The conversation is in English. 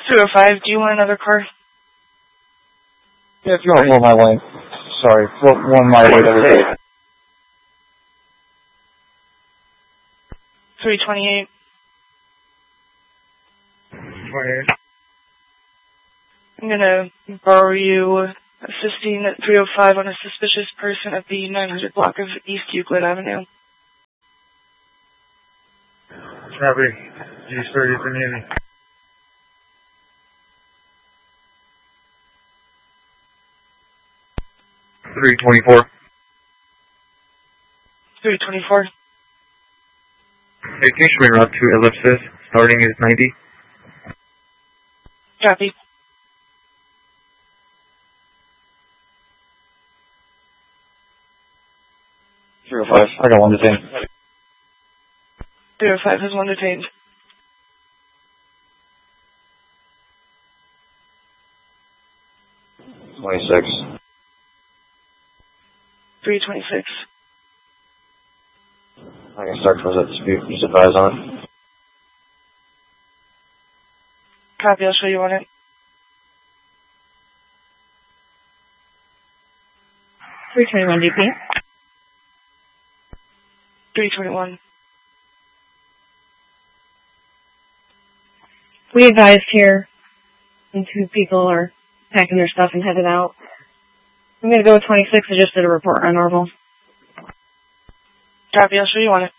205, do you want another car? Yeah, if you want to my lane. Sorry, one my way. 328. 28. I'm gonna borrow you assisting at 305 on a suspicious person at the 900 block of East Euclid Avenue. Copy. G30 for Navy. 324. 324. Hey, can you show me route to ellipsis? Starting is 90. Copy. I got one detained. 305 has one detained. $26. 326. I can start towards that dispute. Just advise on it. Copy, I'll show you on it. 321 DP. 321. We advised here, and 2 people are packing their stuff and headed out. I'm going to go with 26. I just did a report on Orville. Copy, I'll show you on it.